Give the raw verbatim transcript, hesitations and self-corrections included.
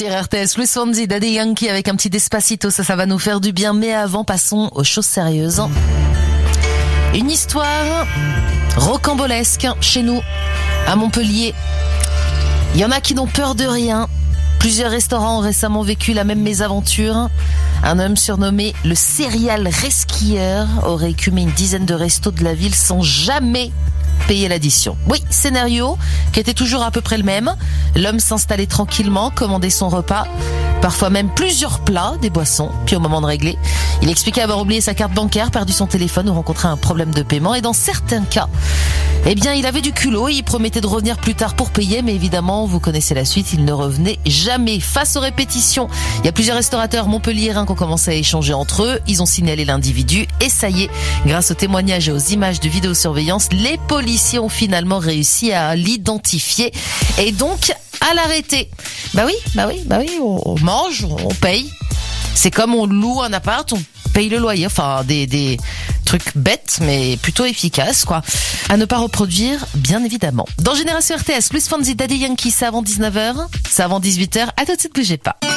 sur R T S. Luis Fonsi, Daddy Yankee avec un petit Despacito, ça, ça va nous faire du bien. Mais avant, passons aux choses sérieuses. Une histoire rocambolesque chez nous, à Montpellier. Il y en a qui n'ont peur de rien. Plusieurs restaurants ont récemment vécu la même mésaventure. Un homme surnommé le serial resquilleur aurait écumé une dizaine de restos de la ville sans jamais payer l'addition. Oui, scénario qui était toujours à peu près le même. L'homme s'installait tranquillement, commandait son repas, parfois même plusieurs plats, des boissons, puis au moment de régler, il expliquait avoir oublié sa carte bancaire, perdu son téléphone ou rencontré un problème de paiement. Et dans certains cas, eh bien, il avait du culot et il promettait de revenir plus tard pour payer, mais évidemment, vous connaissez la suite, il ne revenait jamais. Face aux répétitions, il y a plusieurs restaurateurs montpelliérains qui ont commencé à échanger entre eux. Ils ont signalé l'individu et ça y est, grâce aux témoignages et aux images de vidéosurveillance, les policiers ont finalement réussi à l'identifier et donc à l'arrêter. Bah oui, bah oui, bah oui, on, on mange, on paye. C'est comme on loue un appart, on paye le loyer. Enfin, des, des trucs bêtes, mais plutôt efficaces, quoi. À ne pas reproduire, bien évidemment. Dans Génération R T S, Luis Fonsi, Daddy Yankee, c'est avant dix-neuf heures, c'est avant dix-huit heures. À tout de suite, bougez pas.